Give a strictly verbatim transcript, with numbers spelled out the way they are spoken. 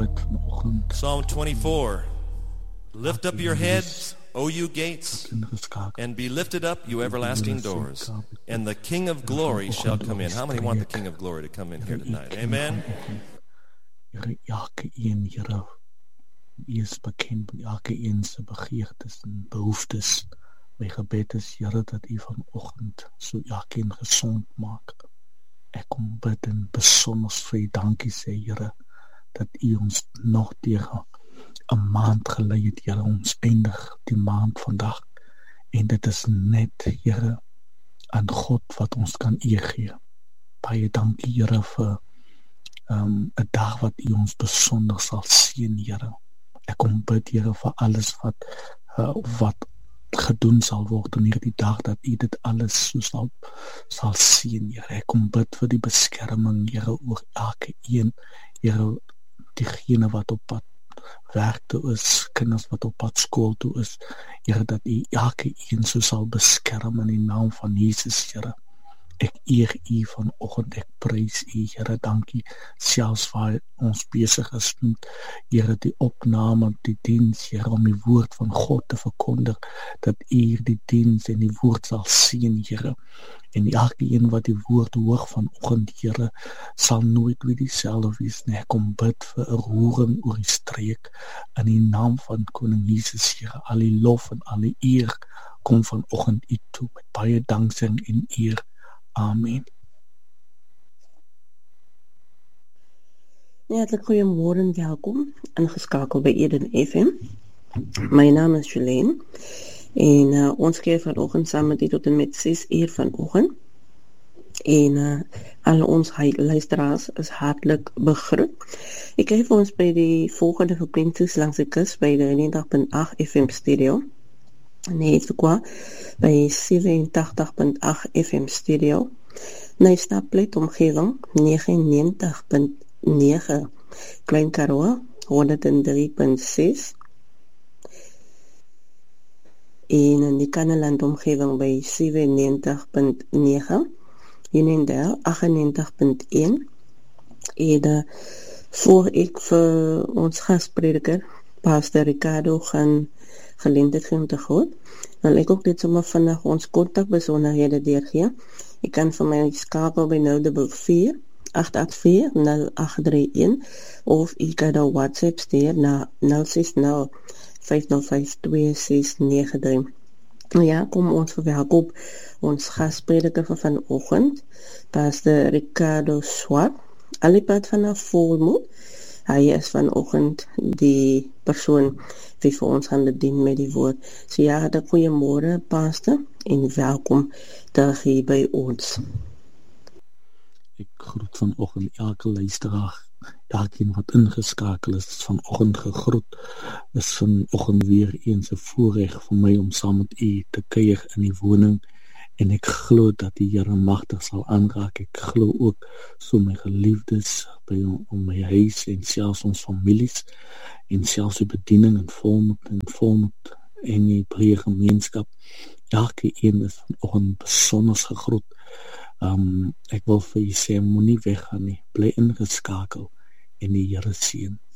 bid vanoggend. Psalm twenty-four. Lift up your heads, O you gates, and be lifted up, you everlasting doors, and the King of glory shall come in. How many want the King of glory to come in here tonight? Amen? Here, elke een, Here, U is bekend met elke een se begeertes en behoeftes. My gebed is, Here, dat U vanoggend so elkeen gesond maak. Ek kom bid en besonder vir U dankie sê, Here, dat U ons nog deur 'n maand gelei het, Here, ons eindig die maand vandag. En dit is net, Here, aan God wat ons kan eer gee. Baie dankie, Here, vir um, 'n dag wat U ons besonder sal seën, Here. Ek kom bid, Here, vir alles wat uh, wat gedoen sal word in hierdie dag, dat U dit alles so sal, sal sien, Here. Ek kom bid vir die beskerming, Here, oor elke een, Here, diegene wat op pad werk toe is, kinders wat op pad skool toe is, Here, dat U elke een so sal beskerm in die naam van Jesus, Here. Ek eer U vanoggend, ek prys U, Here, dankie, selfs waar ons besig is met, Here, die opname, die diens, Here, om die woord van God te verkondig, dat U die diens en die woord sal sien, Here, en elke een wat die woord hoor vanoggend, Here, sal nooit weer dieselfde wees nie. Ek kom bid vir 'n roering oor die streek, in die naam van Koning Jesus, Here, al die lof en al die eer, kom vanoggend U toe, met baie danksegging en eer. Amen. Ja, hartelijk goeiemôre en welkom, ingeskakel by Eden F M. My naam is Jolene, en uh, ons keer vanoggend saam met u tot en met ses uur vanoggend. En uh, al ons luisteraars is hartlik begroet. Ek kyk vir ons by die volgende frekwensies langs die kus by die negentig punt agt F M studio. Nee, so kwa by sevenentachtig punt agt F M studio. Nystaplet omgewing negenennegentig punt nege. Klein Karoo honderd drie punt ses. En in die Kannaland omgewing by sevenennegentig punt nege. Unindale aggennegentig punt een. En uh, voor ek vir ons gasprediker, Pastor Ricardo, gaan geleentheid gee om te groet, dan ek ook dit sommer vandag ons kontakbesonderhede deurgee. Ek kan vir my skakel by nul vier vier agt agt vier nul agt drie een of ek kan dan WhatsApp stuur na nul ses nul vyf nul vyf twee ses nege drie. Ja, kom ons verwelkom ons gasprediker van vanoggend, Pastor Ricardo Swart, al die pad vanaf Volmoed. Hy is vanoggend die persoon wie vir ons gaan bedien met die woord. So ja, dat goeiemôre, Pastor, en welkom terug hier by ons. Ek groet vanoggend elke luisteraar, elkeen wat ingeskakel is, is vanoggend gegroet. Is vanoggend weer eens 'n voorreg vir my om saam met u te kuier in die woning, en ek glo dat die Here magtig sal aanraak. Ek glo ook so my geliefdes by om my huis en selfs ons families en selfs die bediening en Volmoed en Volmoed en die breë gemeenskap. Elke een is vanoggend besonder gegroet. Um, ek wil vir u sê, moenie weggaan nie, bly ingeskakel en die Here seën.